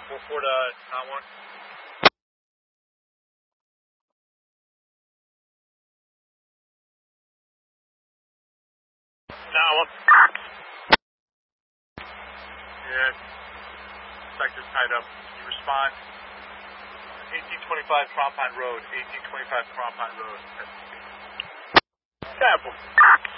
4-4 to Tom 1. Tom 1. Yeah. Sector's tied up. Can you respond? 1825 Crampine Road. 1825 Crampine Road. Careful.